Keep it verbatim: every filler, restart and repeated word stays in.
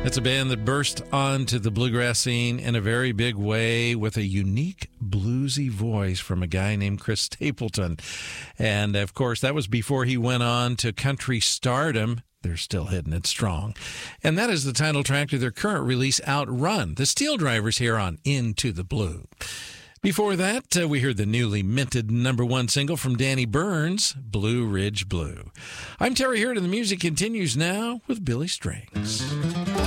It's a band that burst onto the bluegrass scene in a very big way with a unique bluesy voice from a guy named Chris Stapleton. And, of course, that was before he went on to country stardom. They're still hitting it strong. And that is the title track to their current release, Outrun. The Steel Drivers here on Into the Blue. Before that, uh, we heard the newly minted number one single from Danny Burns, Blue Ridge Blue. I'm Terry Hurd, and the music continues now with Billy Strings.